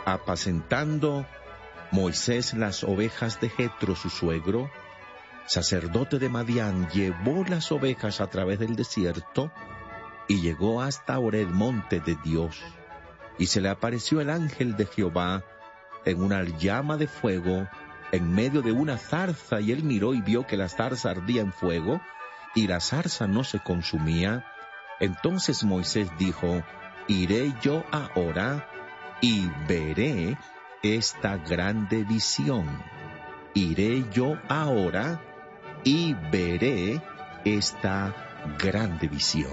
apacentando Moisés las ovejas de Jetro, su suegro, sacerdote de Madián, llevó las ovejas a través del desierto y llegó hasta Horeb, monte de Dios. Y se le apareció el ángel de Jehová en una llama de fuego en medio de una zarza, y él miró y vio que la zarza ardía en fuego, y la zarza no se consumía. Entonces Moisés dijo: iré yo ahora y veré esta grande visión. Iré yo ahora y veré esta grande visión.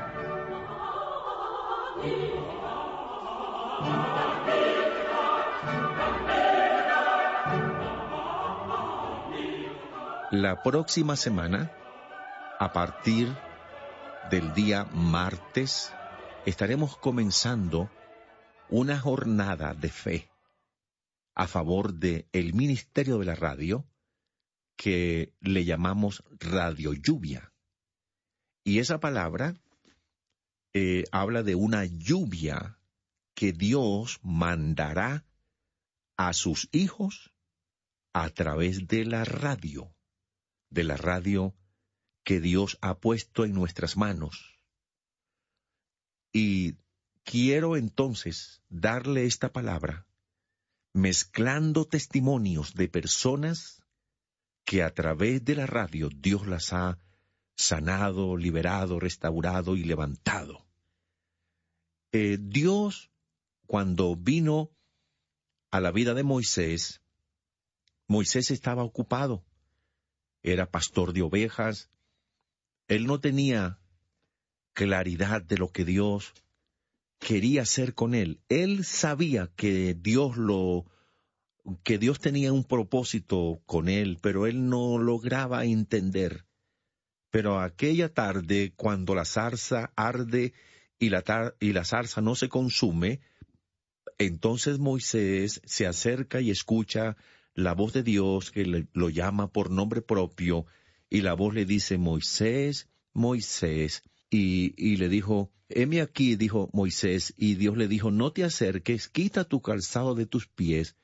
La próxima semana, a partir del día martes, estaremos comenzando una jornada de fe a favor del ministerio de la radio, que le llamamos Radio Lluvia. Y esa palabra habla de una lluvia que Dios mandará a sus hijos a través de la radio que Dios ha puesto en nuestras manos. Y quiero entonces darle esta palabra mezclando testimonios de personas que a través de la radio Dios las ha sanado, liberado, restaurado y levantado. Dios, cuando vino a la vida de Moisés, Moisés estaba ocupado, era pastor de ovejas, él no tenía claridad de lo que Dios quería hacer con él. Él sabía que Dios tenía un propósito con él, pero él no lograba entender. Pero aquella tarde, cuando la zarza arde y la zarza no se consume, entonces Moisés se acerca y escucha la voz de Dios que lo llama por nombre propio, y la voz le dice: Moisés, Moisés. Y le dijo: heme aquí, dijo Moisés, y Dios le dijo: no te acerques, quita tu calzado de tus pies,